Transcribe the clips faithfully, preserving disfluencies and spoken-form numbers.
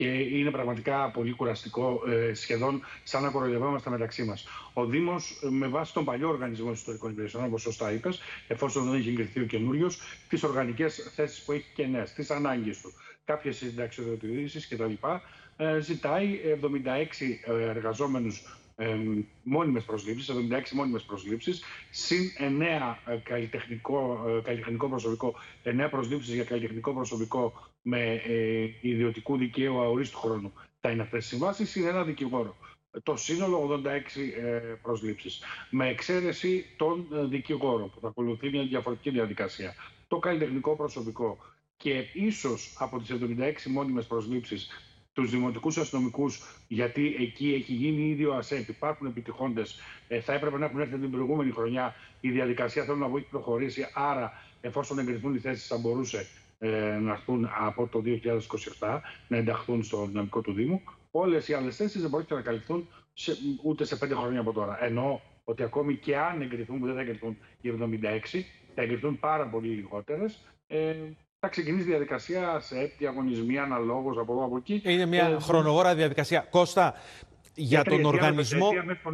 Και είναι πραγματικά πολύ κουραστικό, ε, σχεδόν σαν να κοροϊδευόμαστε μεταξύ μας. Ο Δήμος, με βάση τον παλιό οργανισμό ιστορικών υπηρεσιών, όπως σωστά είπες, εφόσον δεν έχει εγκριθεί ο καινούριος, τις οργανικές θέσεις που έχει κενές, τις ανάγκες του, κάποιες συνταξιοδοτήσεις κτλ., ε, ζητάει εβδομήντα έξι εργαζόμενους. Ε, μόνιμες προσλήψεις, εβδομήντα έξι μόνιμες προσλήψεις, συν εννέα ε, καλλιτεχνικό, ε, καλλιτεχνικό προσωπικό, εννέα προσλήψεις για καλλιτεχνικό προσωπικό με ε, ιδιωτικού δικαίου αορίστου χρόνου. Θα είναι αυτές οι συμβάσεις, συν ένα δικηγόρο. Το σύνολο ογδόντα έξι ε, προσλήψεις. Με εξαίρεση των ε, δικηγόρων, που θα ακολουθεί μια διαφορετική διαδικασία. Το καλλιτεχνικό προσωπικό και ίσως από τις εβδομήντα έξι μόνιμες προσλήψεις τους δημοτικούς αστυνομικούς, γιατί εκεί έχει γίνει ήδη ο ΑΣΕΠ, υπάρχουν επιτυχώντες, ε, θα έπρεπε να έχουν έρθει την προηγούμενη χρονιά. Η διαδικασία θέλω να βγει προχωρήσει, άρα εφόσον εγκριθούν οι θέσεις θα μπορούσε ε, να έρθουν από το δύο χιλιάδες είκοσι επτά, να ενταχθούν στο δυναμικό του Δήμου. Όλες οι άλλες θέσεις δεν πρόκειται να καλυφθούν σε, ούτε σε πέντε χρόνια από τώρα. Εννοώ ότι ακόμη και αν εγκριθούν, που δεν θα εγκριθούν οι εβδομήντα έξι, θα εγκριθούν πάρα πολύ λιγότερες. Ε, Θα ξεκινήσει διαδικασία σε έπτη αγωνισμοί αναλόγως από εδώ από εκεί. Είναι μια ε, χρονοβόρα διαδικασία. Κώστα, για τον, οργανισμό,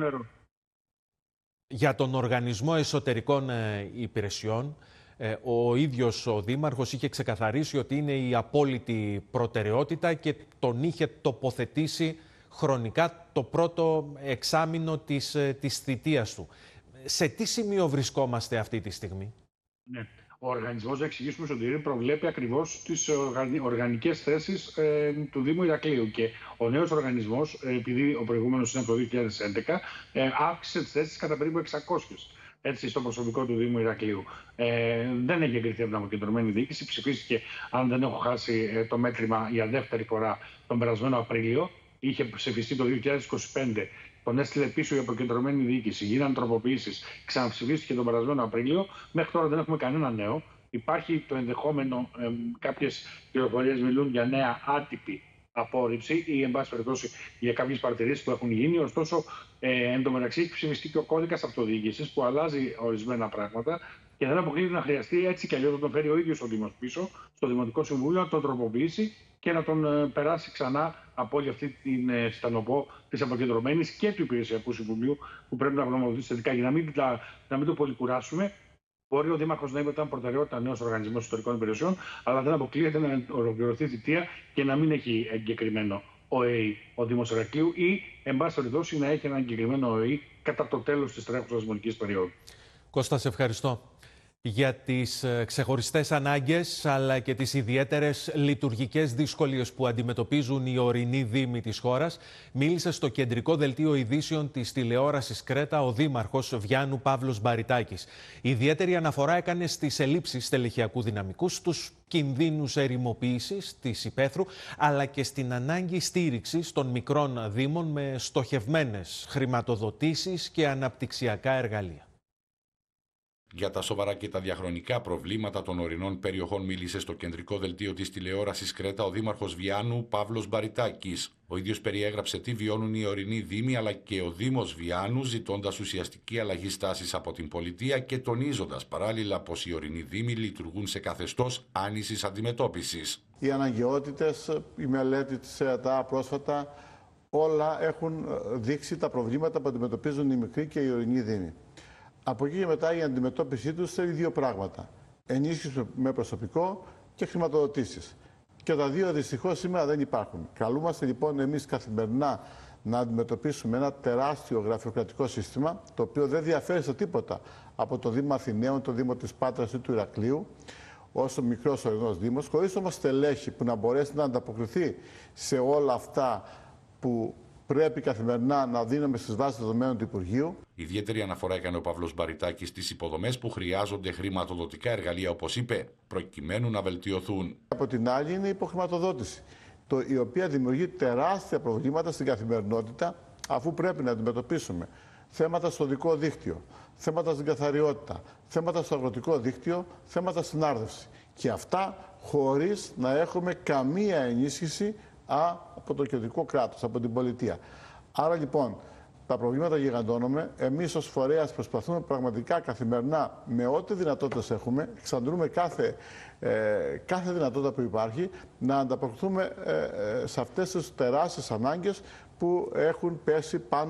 για τον Οργανισμό Εσωτερικών ε, Υπηρεσιών, ε, ο ίδιος ο Δήμαρχος είχε ξεκαθαρίσει ότι είναι η απόλυτη προτεραιότητα και τον είχε τοποθετήσει χρονικά το πρώτο εξάμηνο της, ε, της θητείας του. Σε τι σημείο βρισκόμαστε αυτή τη στιγμή? Ναι. Ο οργανισμός, να εξηγήσουμε στον κύριο, προβλέπει ακριβώς τις οργανικές θέσεις ε, του Δήμου Ηρακλείου. Και ο νέος οργανισμός, ε, επειδή ο προηγούμενος είναι από το δύο χιλιάδες έντεκα, ε, αύξησε τις θέσεις κατά περίπου εξακόσιες. Έτσι, στο προσωπικό του Δήμου Ηρακλείου. Ε, δεν έχει εγκριθεί από την αποκεντρωμένη διοίκηση. Ψηφίστηκε, αν δεν έχω χάσει ε, το μέτρημα, για δεύτερη φορά τον περασμένο Απρίλιο. Είχε ψηφιστεί το δύο χιλιάδες είκοσι πέντε. Τον έστειλε πίσω η αποκεντρωμένη διοίκηση. Γίνανε τροποποιήσεις. Ξαναψηφίστηκε τον περασμένο Απρίλιο. Μέχρι τώρα δεν έχουμε κανένα νέο. Υπάρχει το ενδεχόμενο, ε, κάποιες πληροφορίες μιλούν για νέα άτυπη απόρριψη ή, εν πάση περιπτώσει, για κάποιες παρατηρήσεις που έχουν γίνει. Ωστόσο, ε, εν τω μεταξύ, έχει ψηφιστεί και ο κώδικας αυτοδιοίκησης που αλλάζει ορισμένα πράγματα και δεν αποκλείεται να χρειαστεί έτσι κι αλλιώς να τον φέρει ο ίδιος ο Δήμος πίσω στο Δημοτικό Συμβούλιο, να τον τροποποιήσει και να τον ε, περάσει ξανά από όλη αυτή την ε, στενοπό της αποκεντρωμένης και του Υπηρεσιακού Συμβουλίου που πρέπει να γνωμοδοτήσει θετικά. Για να μην, να μην το πολυκουράσουμε, μπορεί ο Δήμαρχος να είπε ότι ήταν προτεραιότητα νέος οργανισμός ιστορικών υπηρεσιών, αλλά δεν αποκλείεται να ολοκληρωθεί θητεία και να μην έχει εγκεκριμένο ΟΕΗ ο Δήμος Ηρακλείου ή, εν πάση περιπτώσει, να έχει ένα εγκεκριμένο ΟΕΗ κατά το τέλος της τρέχουσας δημοτικής περίοδου. Κώστα, σε ευχαριστώ για τις ξεχωριστές ανάγκες αλλά και τις ιδιαίτερες λειτουργικές δυσκολίες που αντιμετωπίζουν οι ορεινοί δήμοι της χώρας. Μίλησε στο κεντρικό δελτίο ειδήσεων της τηλεόρασης Κρέτα ο Δήμαρχος Βιάννου Παύλος Μπαριτάκης. Ιδιαίτερη αναφορά έκανε στις ελλείψεις στελεχειακού δυναμικού, στους κινδύνους ερημοποίησης της υπαίθρου, αλλά και στην ανάγκη στήριξης των μικρών δήμων με στοχευμένες χρηματοδοτήσεις και αναπτυξιακά εργαλεία. Για τα σοβαρά και τα διαχρονικά προβλήματα των ορεινών περιοχών μίλησε στο κεντρικό δελτίο της τηλεόρασης Κρέτα ο Δήμαρχος Βιάννου Παύλος Μπαριτάκης. Ο ίδιος περιέγραψε τι βιώνουν οι ορεινοί δήμοι αλλά και ο Δήμος Βιάννου, ζητώντας ουσιαστική αλλαγή στάσης από την πολιτεία και τονίζοντας παράλληλα πως οι ορεινοί δήμοι λειτουργούν σε καθεστώς άνησης αντιμετώπισης. Οι αναγκαιότητες, η μελέτη της ΕΑΤΑ πρόσφατα, όλα έχουν δείξει τα προβλήματα που αντιμετωπίζουν οι μικροί και οι ορεινοί δήμοι. Από εκεί και μετά η αντιμετώπιση τους θέλει δύο πράγματα. Ενίσχυση με προσωπικό και χρηματοδοτήσεις. Και τα δύο δυστυχώς σήμερα δεν υπάρχουν. Καλούμαστε λοιπόν εμείς καθημερινά να αντιμετωπίσουμε ένα τεράστιο γραφειοκρατικό σύστημα, το οποίο δεν διαφέρει σε τίποτα από το Δήμο Αθηναίων, το Δήμο της Πάτρας ή του Ηρακλείου, όσο μικρός ορεινός δήμος, χωρίς όμως στελέχη που να μπορέσει να ανταποκριθεί σε όλα αυτά που πρέπει καθημερινά να δίνουμε στις βάσεις δεδομένων του Υπουργείου. Ιδιαίτερη αναφορά έκανε ο Παύλος Μπαριτάκης στις υποδομές που χρειάζονται χρηματοδοτικά εργαλεία, όπως είπε, προκειμένου να βελτιωθούν. Από την άλλη είναι η υποχρηματοδότηση, το, η οποία δημιουργεί τεράστια προβλήματα στην καθημερινότητα, αφού πρέπει να αντιμετωπίσουμε θέματα στο οδικό δίκτυο, θέματα στην καθαριότητα, θέματα στο αγροτικό δίκτυο, θέματα στην άρδευση. Και αυτά χωρίς να έχουμε καμία ενίσχυση από το κεντρικό κράτος, από την πολιτεία. Άρα λοιπόν τα προβλήματα γιγαντώνουμε. Εμείς ως φορέας προσπαθούμε πραγματικά καθημερινά με ό,τι δυνατότητες έχουμε, εξαντλούμε κάθε, ε, κάθε δυνατότητα που υπάρχει, να ανταποκριθούμε ε, ε, σε αυτές τις τεράστιες ανάγκες που έχουν πέσει πάνω